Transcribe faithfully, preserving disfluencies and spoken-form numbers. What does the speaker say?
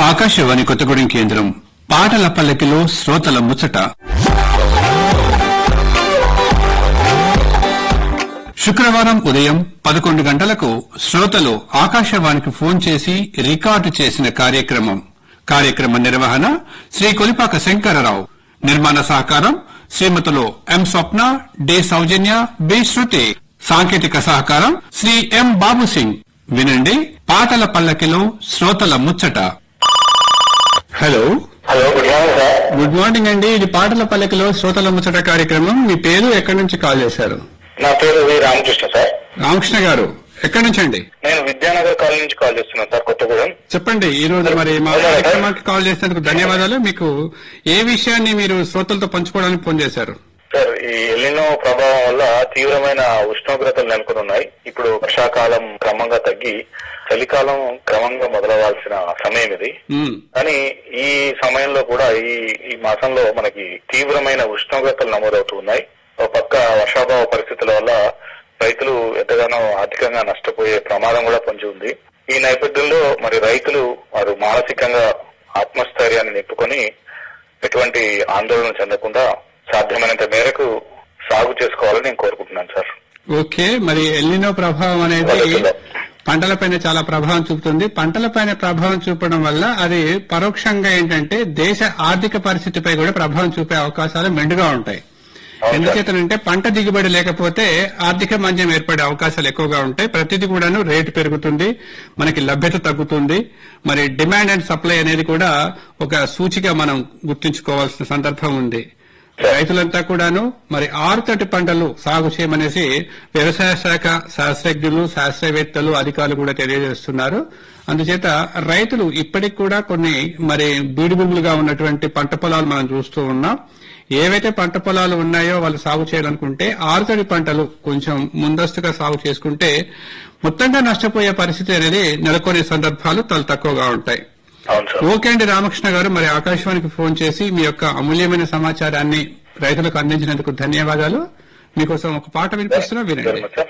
ఆకాశవాణి కొత్తగూడెం కేంద్రం పాటల పల్లకిలో శ్రోతల ముచ్చట. శుక్రవారం ఉదయం పదకొండు గంటలకు శ్రోతలు ఆకాశవాణికి ఫోన్ చేసి రికార్డు చేసిన కార్యక్రమం. కార్యక్రమ నిర్వహణ శ్రీ కొలిపాక శంకరరావు. నిర్మాణ సహకారం శ్రీమతులు ఎం స్వప్న, డి సౌజన్య, బి శృతి. సాంకేతిక సహకారం శ్రీ ఎం బాబు సింగ్. వినండి పాటల పల్లకిలో శ్రోతల ముచ్చట. Hello hello good morning sir. Good morning అండి. ఇది పాటల పల్లకిలో శ్రోతల ముచ్చట కార్యక్రమం. మీ పేరు, ఎక్కడి నుంచి కాల్ చేశారు? నా పేరు వి రామకృష్ణ సార్. రామకృష్ణ గారు ఎక్కడి నుంచి అండి? నేను విద్యానగర్ కాలనీ నుంచి కాల్ చేస్తున్నాను సార్, కొత్తగూడెం. చెప్పండి. ఈ రోజు మరి మా కార్యక్రమానికి కాల్ చేసినందుకు ధన్యవాదాలు. మీకు ఏ విషయాన్ని మీరు శ్రోతలతో పంచుకోవడానికి ఫోన్ చేశారు? సార్, ఈ ఎల్నినో ప్రభావం వల్ల తీవ్రమైన ఉష్ణోగ్రతలు నెలకొని ఉన్నాయి. ఇప్పుడు వర్షాకాలం క్రమంగా తగ్గి చలికాలం క్రమంగా మొదలవ్వాల్సిన సమయం ఇది. కానీ ఈ సమయంలో కూడా ఈ ఈ మాసంలో మనకి తీవ్రమైన ఉష్ణోగ్రతలు నమోదవుతూ ఉన్నాయి. ఒక పక్క వర్షాభావ పరిస్థితుల వల్ల రైతులు ఎంతగానో ఆర్థికంగా నష్టపోయే ప్రమాదం కూడా పొంచి ఉంది. ఈ నేపథ్యంలో మరి రైతులు వారు మానసికంగా ఆత్మస్థైర్యాన్ని నింపుకొని ఎటువంటి ఆందోళన చెందకుండా సాధ్యమైనంత మేరకు సాగు చేసుకోవాలని నేను కోరుకుంటున్నాను సార్. ఓకే. మరి ఎల్నినో ప్రభావం అనేది పంటలపైన చాలా ప్రభావం చూపుతుంది. పంటలపైన ప్రభావం చూపడం వల్ల అది పరోక్షంగా ఏంటంటే దేశ ఆర్థిక పరిస్థితిపై కూడా ప్రభావం చూపే అవకాశాలు మెండుగా ఉంటాయి. ఎందుచేతనంటే పంట దిగుబడి లేకపోతే ఆర్థిక మాంద్యం ఏర్పడే అవకాశాలు ఎక్కువగా ఉంటాయి. ప్రతిదీ కూడాను రేటు పెరుగుతుంది, మనకి లభ్యత తగ్గుతుంది. మరి డిమాండ్ అండ్ సప్లై అనేది కూడా ఒక సూచిగా మనం గుర్తుంచుకోవాల్సిన సందర్భం ఉంది. రైతులంతా కూడాను మరి ఆరుతటి పంటలు సాగు చేయమనేసి వ్యవసాయ శాఖ శాస్త్రజ్ఞులు, శాస్త్రవేత్తలు, అధికారులు కూడా తెలియజేస్తున్నారు. అందుచేత రైతులు ఇప్పటికి కూడా కొన్ని మరి బీడు భూములుగా ఉన్నటువంటి పంట పొలాలు మనం చూస్తూ ఉన్నాం. ఏవైతే పంట పొలాలు ఉన్నాయో వాళ్ళు సాగు చేయాలనుకుంటే ఆరుతడి పంటలు కొంచెం ముందస్తుగా సాగు చేసుకుంటే మొత్తంగా నష్టపోయే పరిస్థితి అనేది నెలకొనే సందర్భాలు చాలా తక్కువగా ఉంటాయి. ఓకే అండి రామకృష్ణ గారు, మరి ఆకాశవాణికి ఫోన్ చేసి మీ యొక్క అమూల్యమైన సమాచారాన్ని రైతులకు అందించినందుకు ధన్యవాదాలు. మీకోసం ఒక పాట వినిపిస్తున్నా, వినండి.